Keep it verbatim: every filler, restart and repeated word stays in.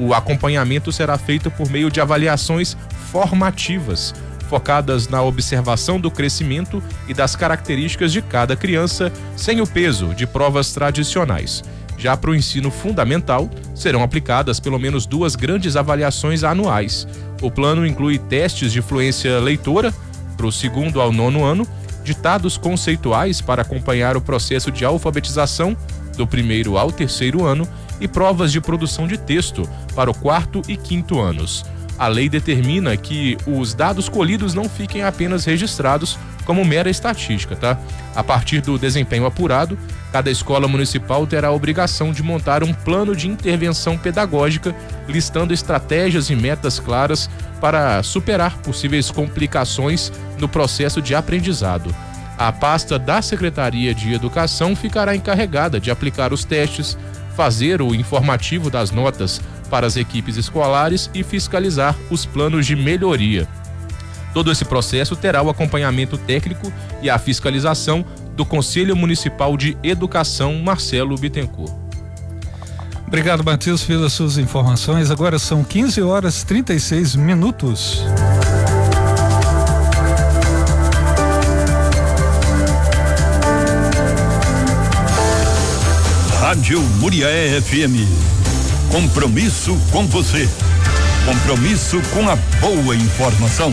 O acompanhamento será feito por meio de avaliações formativas, focadas na observação do crescimento e das características de cada criança, sem o peso de provas tradicionais. Já para o ensino fundamental, serão aplicadas pelo menos duas grandes avaliações anuais. O plano inclui testes de fluência leitora para o segundo ao nono ano, ditados conceituais para acompanhar o processo de alfabetização do primeiro ao terceiro ano e provas de produção de texto para o quarto e quinto anos. A lei determina que os dados colhidos não fiquem apenas registrados como mera estatística, tá? A partir do desempenho apurado, cada escola municipal terá a obrigação de montar um plano de intervenção pedagógica, listando estratégias e metas claras para superar possíveis complicações no processo de aprendizado. A pasta da Secretaria de Educação ficará encarregada de aplicar os testes, fazer o informativo das notas para as equipes escolares e fiscalizar os planos de melhoria. Todo esse processo terá o acompanhamento técnico e a fiscalização do Conselho Municipal de Educação, Marcelo Bittencourt. Obrigado, Matheus, pelas suas informações. Agora são quinze horas e trinta e seis minutos. Rádio Muriaé F M. Compromisso com você. Compromisso com a boa informação.